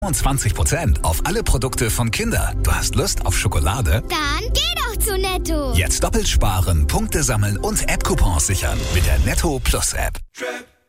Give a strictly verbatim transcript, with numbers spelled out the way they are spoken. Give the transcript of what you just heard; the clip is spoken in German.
zwanzig Prozent auf alle Produkte von Kinder. Du hast Lust auf Schokolade? Dann geh doch zu Netto. Jetzt doppelt sparen, Punkte sammeln und App-Coupons sichern mit der Netto Plus App.